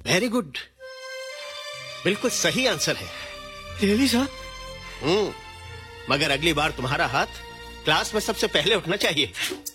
Very good, बिल्कुल सही answer है। Really sir? मगर अगली बार तुम्हारा हाथ क्लास में सबसे पहले उठना चाहिए।